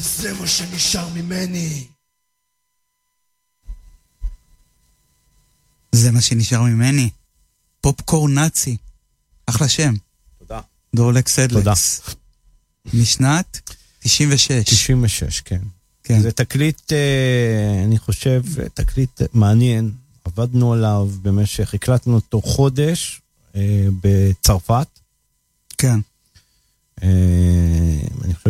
זה מה שנשאר ממני. זה מה שנשאר ממני. פופקורן נאצי. אחלה שם. תודה. דורלק סדלקס. משנת 96. 96, כן. כן. זה תקליט, אני חושב, תקליט מעניין. עבדנו עליו במשך, הקלטנו אותו חודש בצרפת. כן. אני חושב